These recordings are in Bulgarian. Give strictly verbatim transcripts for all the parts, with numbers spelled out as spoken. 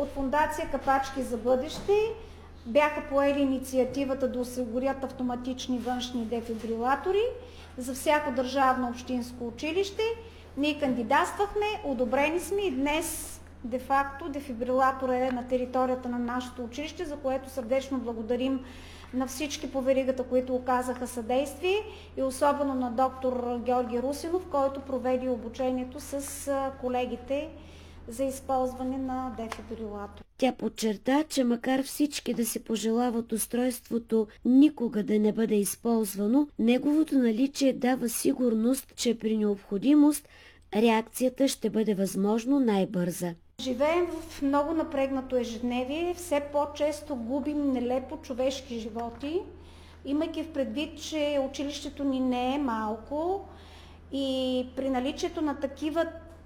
от фондация Капачки за бъдеще бяха поели инициативата да осигурят автоматични външни дефибрилатори за всяко държавно общинско училище. Ние кандидатствахме, одобрени сме и днес де-факто дефибрилатор е на територията на нашето училище, за което сърдечно благодарим на всички по веригата, които оказаха съдействие и особено на доктор Георги Русинов, който проведе обучението с колегите за използване на дефибрилатор. Тя подчерта, че макар всички да си пожелават устройството никога да не бъде използвано, неговото наличие дава сигурност, че при необходимост реакцията ще бъде възможно най-бърза. Живеем в много напрегнато ежедневие, все по-често губим нелепо човешки животи, имайки в предвид, че училището ни не е малко и при наличието на такива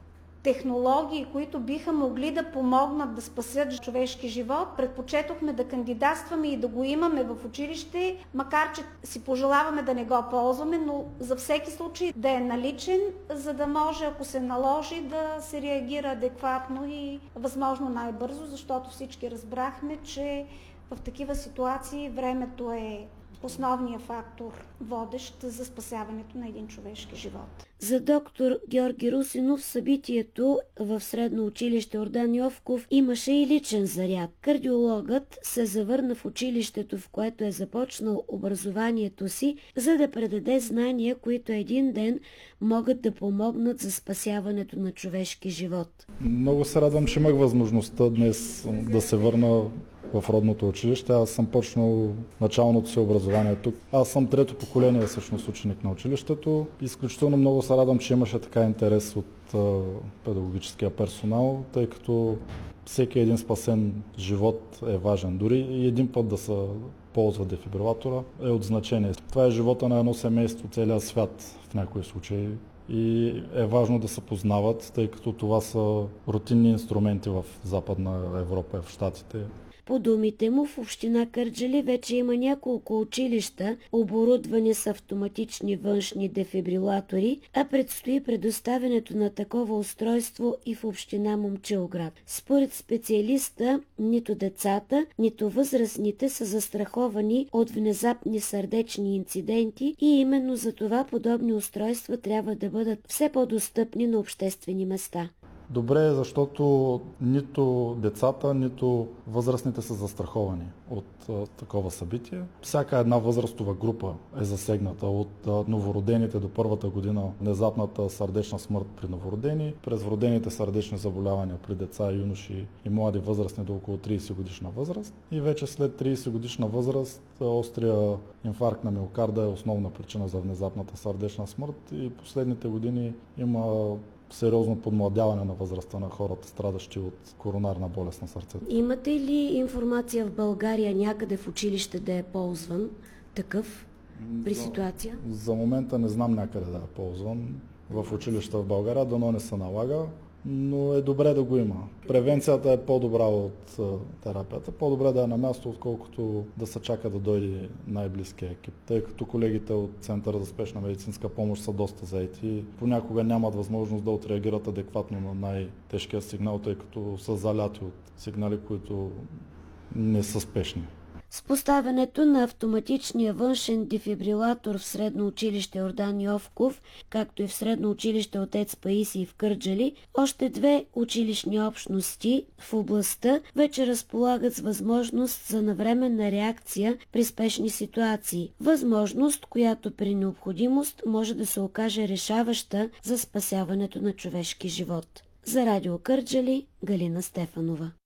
технологии, които биха могли да помогнат да спасят човешки живот, предпочетохме да кандидатстваме и да го имаме в училище, макар че си пожелаваме да не го ползваме, но за всеки случай да е наличен, за да може, ако се наложи, да се реагира адекватно и възможно най-бързо, защото всички разбрахме, че в такива ситуации времето е основният фактор, водещ за спасяването на един човешки живот. За доктор Георги Русинов събитието в средно училище Йордан Йовков имаше и личен заряд. Кардиологът се завърна в училището, в което е започнал образованието си, за да предаде знания, които един ден могат да помогнат за спасяването на човешки живот. Много се радвам, че имах възможността днес да се върна в родното училище. Аз съм почнал началното си образование тук. Аз съм трето поколение всъщност ученик на училището. Изключително много се радвам, че имаше така интерес от а, педагогическия персонал, тъй като всеки един спасен живот е важен. Дори и един път да се ползва дефибрилатора е от значение. Това е живота на едно семейство, целия свят в някои случаи. И е важно да се познават, тъй като това са рутинни инструменти в Западна Европа, в Щатите. По думите му, в община Кърджали вече има няколко училища, оборудвани с автоматични външни дефибрилатори, а предстои предоставянето на такова устройство и в община Момчилград. Според специалиста, нито децата, нито възрастните са застраховани от внезапни сърдечни инциденти и именно за това подобни устройства трябва да бъдат все по-достъпни на обществени места. Добре е, защото нито децата, нито възрастните са застраховани от а, такова събитие. Всяка една възрастова група е засегната от а, новородените до първата година, внезапната сърдечна смърт при новородени, през вродените сърдечни заболявания при деца, юноши и млади възрастни до около трийсет годишна възраст. И вече след трийсет годишна възраст острия инфаркт на миокарда е основна причина за внезапната сърдечна смърт и последните години има сериозно подмладяване на възрастта на хората, страдащи от коронарна болест на сърцето. Имате ли информация в България някъде в училище да е ползван такъв при за, ситуация? За момента не знам някъде да е ползван в училища в България, дано не се налага, но е добре да го има. Превенцията е по-добра от терапията. По-добре да е на място, отколкото да се чака да дойде най-близкия екип. Тъй като колегите от Центъра за спешна медицинска помощ са доста заети. Понякога нямат възможност да отреагират адекватно на най-тежкия сигнал, тъй като са заляти от сигнали, които не са спешни. С поставянето на автоматичния външен дефибрилатор в средно училище Йордан Йовков, както и в средно училище Отец Паисий в Кърджали, още две училищни общности в областта вече разполагат с възможност за навременна реакция при спешни ситуации. Възможност, която при необходимост може да се окаже решаваща за спасяването на човешки живот. За Радио Кърджали, Галина Стефанова.